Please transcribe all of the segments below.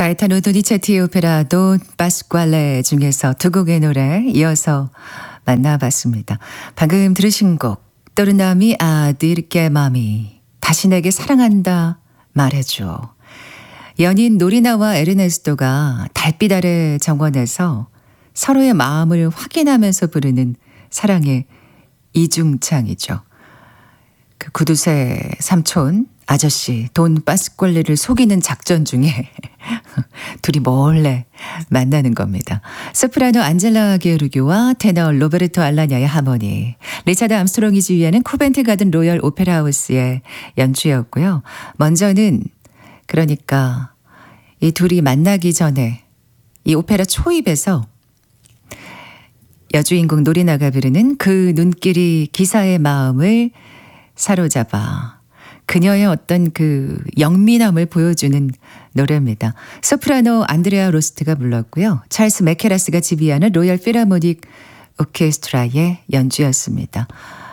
가에타노 도니체티의 오페라 돈 파스quale 중에서 두 곡의 노래 이어서 만나봤습니다. 방금 들으신 곡 또르나미 아디르케 마미 다시 내게 사랑한다 말해줘. 연인 노리나와 에르네스토가 달빛 아래 정원에서 서로의 마음을 확인하면서 부르는 사랑의 이중창이죠. 그 구두쇠 삼촌 아저씨 돈 파스콜레를 속이는 작전 중에 둘이 몰래 만나는 겁니다. 소프라노 안젤라 게오르교와 테너 로베르토 알라냐의 하모니, 리차드 암스트롱이 지휘하는 코벤트 가든 로열 오페라 하우스의 연주였고요. 먼저는 그러니까 이 둘이 만나기 전에 이 오페라 초입에서 여주인공 노리나가 부르는 그 눈길이 기사의 마음을 사로잡아 그녀의 어떤 그 영민함을 보여주는 노래입니다. 소프라노 안드레아 로스트가 불렀고요. 찰스 메케라스가 지휘하는 로열 필하모닉 오케스트라의 연주였습니다.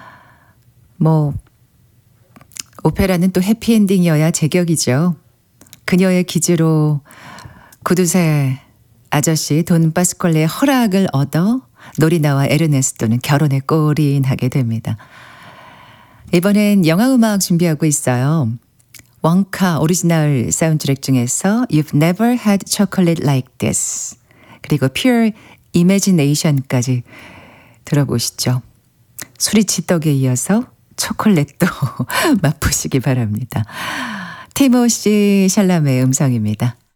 오페라는 또 해피엔딩이어야 제격이죠. 그녀의 기지로 구두쇠 아저씨 돈 파스콜레의 허락을 얻어 노리나와 에르네스토는 결혼에 골인하게 됩니다. 이번엔 영화음악 준비하고 있어요. 원카 오리지널 사운드트랙 중에서 You've Never Had Chocolate Like This 그리고 Pure Imagination까지 들어보시죠. 수리치떡에 이어서 초콜릿도 맛보시기 바랍니다. 티모시 샬라메의 음성입니다.